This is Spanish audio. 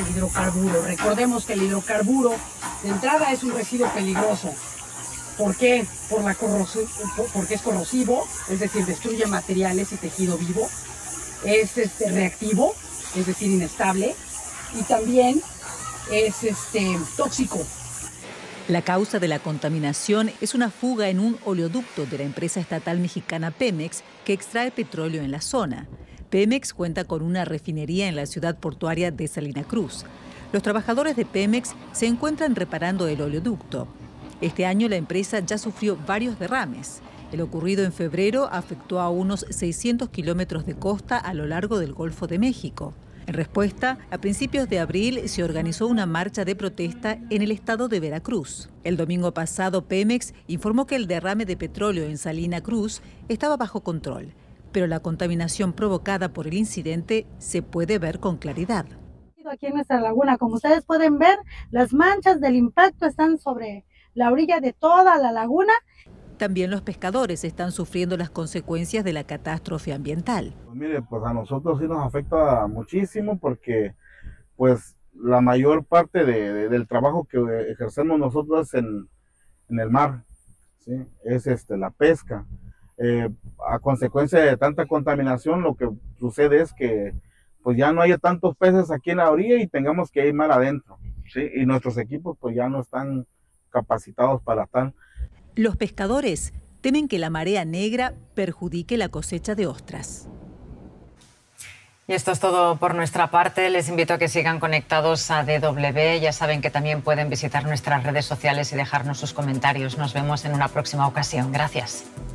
hidrocarburo. Recordemos que el hidrocarburo de entrada es un residuo peligroso. ¿Por qué? Porque es corrosivo, es decir, destruye materiales y tejido vivo. Es reactivo, es decir, inestable. Y también es tóxico. La causa de la contaminación es una fuga en un oleoducto de la empresa estatal mexicana Pemex que extrae petróleo en la zona. Pemex cuenta con una refinería en la ciudad portuaria de Salina Cruz. Los trabajadores de Pemex se encuentran reparando el oleoducto. Este año la empresa ya sufrió varios derrames. El ocurrido en febrero afectó a unos 600 kilómetros de costa a lo largo del Golfo de México. En respuesta, a principios de abril se organizó una marcha de protesta en el estado de Veracruz. El domingo pasado, Pemex informó que el derrame de petróleo en Salina Cruz estaba bajo control, pero la contaminación provocada por el incidente se puede ver con claridad. Aquí en nuestra laguna, como ustedes pueden ver, las manchas del impacto están sobre la orilla de toda la laguna. También los pescadores están sufriendo las consecuencias de la catástrofe ambiental. Pues mire, pues a nosotros sí nos afecta muchísimo porque pues la mayor parte del trabajo que ejercemos nosotros es en el mar, ¿sí? Es la pesca. A consecuencia de tanta contaminación, lo que sucede es que pues ya no haya tantos peces aquí en la orilla y tengamos que ir mar adentro, ¿sí? Y nuestros equipos pues ya no están capacitados para tal. Los pescadores temen que la marea negra perjudique la cosecha de ostras. Y esto es todo por nuestra parte. Les invito a que sigan conectados a DW. Ya saben que también pueden visitar nuestras redes sociales y dejarnos sus comentarios. Nos vemos en una próxima ocasión. Gracias.